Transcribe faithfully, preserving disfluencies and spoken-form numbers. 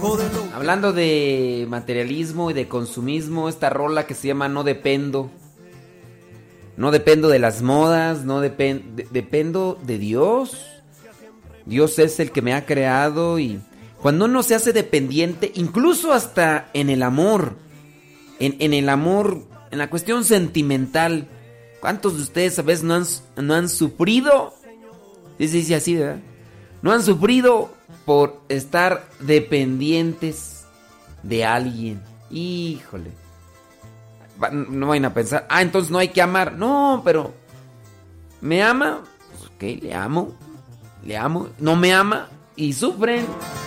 Hablando de materialismo y de consumismo, esta rola que se llama No Dependo. No dependo de las modas, no depen- de- dependo de Dios. Dios es el que me ha creado y cuando uno se hace dependiente, incluso hasta en el amor, en, en el amor, en la cuestión sentimental, ¿cuántos de ustedes a veces no han, no han sufrido? Sí, sí, sí, así, ¿verdad? No han sufrido por estar dependientes de alguien. Híjole. Va- No vayan a pensar, ah, entonces no hay que amar. No, pero ¿me ama? Pues ok, le amo. Le amo. No me ama y sufren.